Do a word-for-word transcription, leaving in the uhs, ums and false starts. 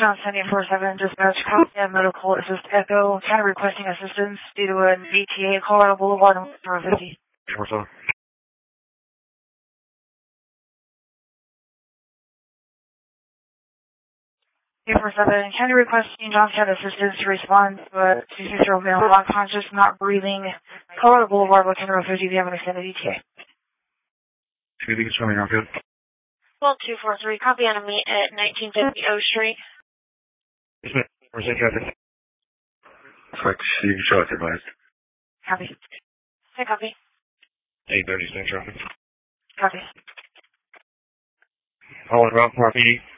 Johnson eight four seven dispatch, copy and medical assist echo, kind of requesting assistance due to an E T A Colorado Boulevard on zero fifty. eight four seven. eight four seven, kind of requesting Johnson assistance to respond to a two six zero male, unconscious, not breathing, Colorado Boulevard, looking zero fifty. Do you have an extended E T A? Can you show me around good? twelve two four three, copy on a meet at nineteen fifty O Street. Yes, ma'am. Where's that traffic? Looks like you can show us advised. Copy. Hey, copy. eight thirty, same traffic. Copy. All in route for our P D.